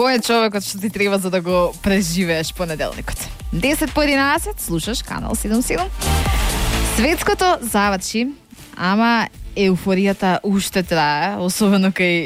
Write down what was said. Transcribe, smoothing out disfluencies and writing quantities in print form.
Кој е човекот што ти треба за да го преживееш понеделникот? 10 по 11, слушаш Канал 77. Светското заврши, ама еуфоријата уште трае, особено кај